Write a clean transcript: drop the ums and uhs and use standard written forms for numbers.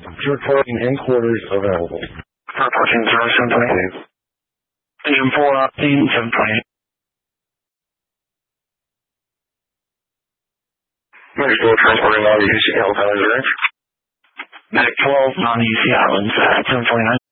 Reporting in quarters available. Reporting 0728. Engine 4 opting 728. Medic 4 transporting non-UC Islands, Alexander. Medic 12 non-UC Islands at 749.